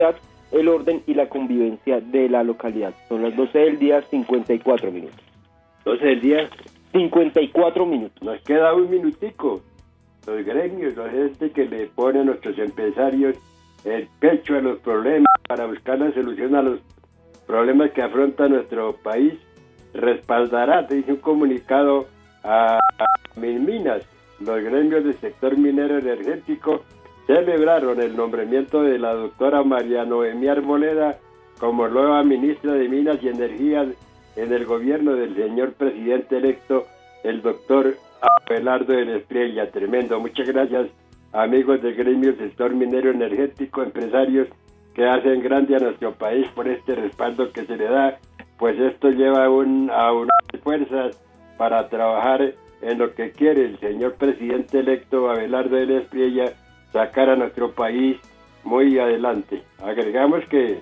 el orden y la convivencia de la localidad. Son las 12 del día, 54 minutos. 12 del día, 54 minutos. nos queda un minutico. Los gremios, la gente que le pone a nuestros empresarios el pecho a los problemas para buscar la solución a los problemas que afronta nuestro país, respaldará, dice un comunicado, a Minminas. Los gremios del sector minero energético celebraron el nombramiento de la doctora María Noemí Arboleda como nueva ministra de Minas y Energía en el gobierno del señor presidente electo, el doctor Abelardo de la Espriella. Tremendo. Muchas gracias, amigos del gremio sector minero energético, empresarios que hacen grande a nuestro país por este respaldo que se le da, pues esto lleva a unas fuerzas para trabajar en lo que quiere el señor presidente electo Abelardo de la Espriella, sacar a nuestro país muy adelante. Agregamos que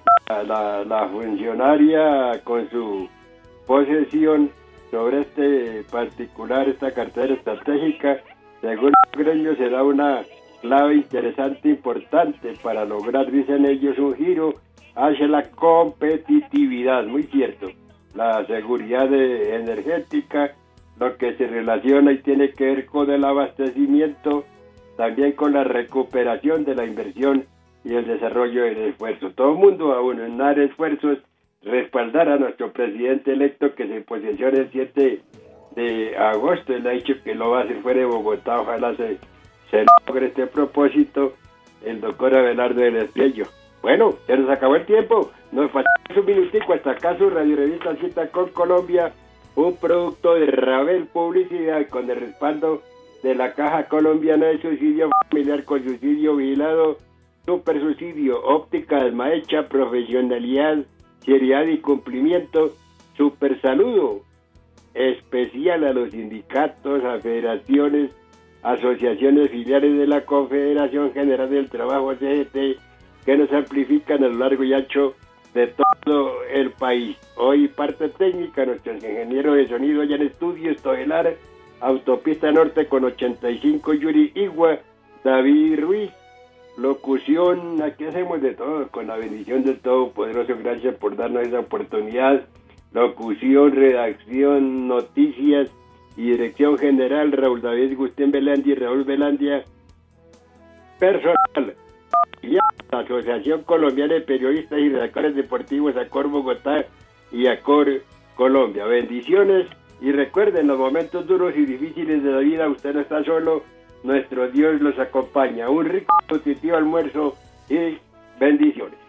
la funcionaria con su posesión sobre esta cartera estratégica, según el gremio, será una clave interesante, importante para lograr, dicen ellos, un giro hacia la competitividad. Muy cierto, la seguridad energética, lo que se relaciona y tiene que ver con el abastecimiento, también con la recuperación de la inversión y el desarrollo del esfuerzo. Todo el mundo a unar esfuerzos, respaldar a nuestro presidente electo que se posesiona el 7 de agosto. Él ha dicho que lo va a hacer fuera de Bogotá. Ojalá se logre este propósito, el doctor Abelardo del Espriella. Bueno, se nos acabó el tiempo. Nos falta un minutico. Hasta acá su Radio Revista Cita con Colombia, un producto de Ravel Publicidad con el respaldo de la Caja Colombiana de Subsidio Familiar con subsidio vigilado, super subsidio, óptica Almahecha, profesionalidad, seriedad y cumplimiento. Super saludo especial a los sindicatos, a federaciones, asociaciones filiales de la Confederación General del Trabajo, CGT, que nos amplifican a lo largo y ancho de todo el país. Hoy parte técnica, nuestros ingenieros de sonido allá en estudios, Todelar, Autopista Norte con 85, Yuri Igua, David Ruiz, locución, aquí hacemos de todo, con la bendición del Todopoderoso. Gracias por darnos esa oportunidad. Locución, redacción, noticias y dirección general, Raúl David Gustén Velandia y Raúl Velandia. Personal, y la Asociación Colombiana de Periodistas y Redactores Deportivos, ACOR Bogotá y ACOR Colombia. Bendiciones, y recuerden, los momentos duros y difíciles de la vida, usted no está solo, nuestro Dios los acompaña. Un rico, nutritivo almuerzo y bendiciones.